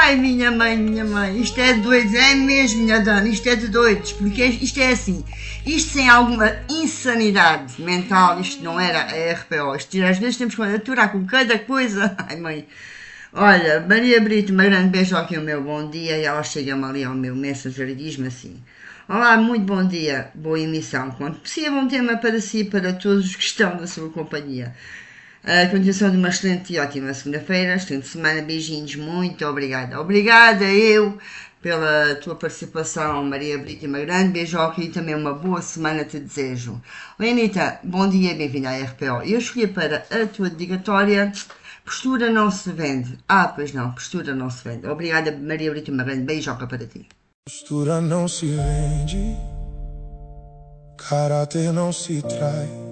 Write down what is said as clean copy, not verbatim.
Ai, minha mãe, isto é de doidos, é mesmo, minha dona, isto é de doidos, porque isto é assim, isto sem alguma insanidade mental, isto não era a RPO, isto às vezes temos que aturar com cada coisa. Ai, mãe, olha, Maria Brito, uma grande beijo aqui, o meu bom dia, e ela chega-me ali ao meu Messenger e diz-me assim: olá, muito bom dia, boa emissão, quando possível um tema para si e para todos os que estão na sua companhia. A continuação de uma excelente e ótima segunda-feira, excelente semana, beijinhos, muito obrigada. Obrigada eu pela tua participação, Maria Brito, uma grande beijoca e também uma boa semana te desejo. Lenita, bom dia, bem-vinda à RPO. Eu escolhi para a tua dedicatória Postura não se vende. Ah, pois não, postura não se vende. Obrigada, Maria Brito, uma grande beijoca para ti. Postura não se vende, caráter não se trai.